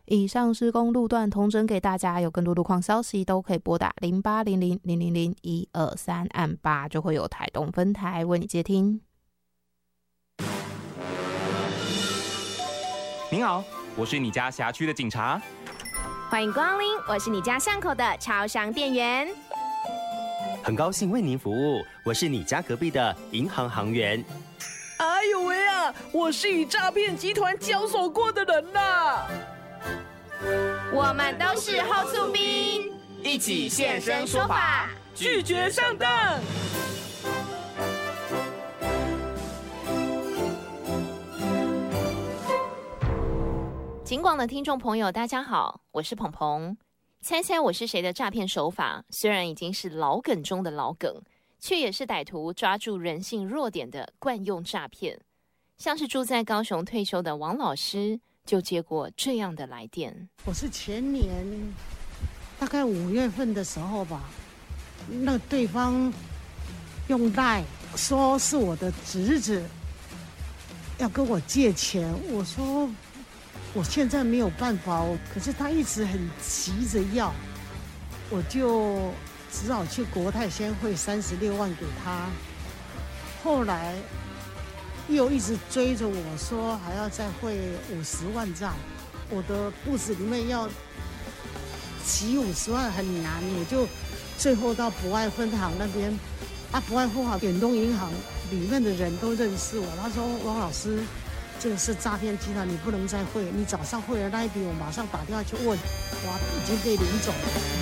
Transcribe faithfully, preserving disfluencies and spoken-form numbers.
以上施工路段统整给大家，有更多路况消息都可以拨打零八零零零零零一二三按八，就会有台东分台为你接听。 您好，我是你家辖区的警察。 欢迎光临，我是你家巷口的超商店员。 很高兴为您服务，我是你家隔壁的银行行员。 哎呦喂啊，我是与诈骗集团交手过的人呐。 我们都是后速兵， 一起现身说法， 拒绝上当。 警广的听众朋友，大家好，我是鹏鹏。猜猜我是谁的诈骗手法，虽然已经是老梗中的老梗，却也是歹徒抓住人性弱点的惯用诈骗。像是住在高雄退休的王老师，就接过这样的来电。 我是前年大概五月份的时候吧，那对方用赖说是我的侄子，要跟我借钱，我说我现在没有办法，可是他一直很急着要，我就只好去国泰先汇三十六万给他。后来又一直追着我说还要再汇五十万债，我的肚子里面要集五十万很难，我就最后到博爱分行那边，啊，博爱分行远东银行里面的人都认识我，他说王老师，这个是诈骗集团，你不能再汇，你早上汇的那一笔，我马上打电话去问，哇，已经被领走了。